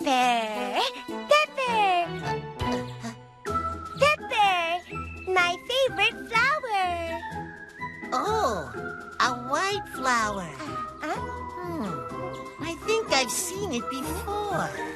Pepper, Pepper, Pepper, my favorite flower. Oh, a white flower. Huh? I think I've seen it before.